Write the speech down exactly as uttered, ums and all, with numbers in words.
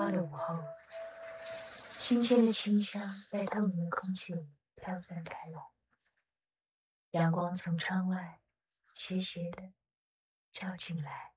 花的午后，新鲜的清香在透明的空气里飘散开来，阳光从窗外斜斜地照进来。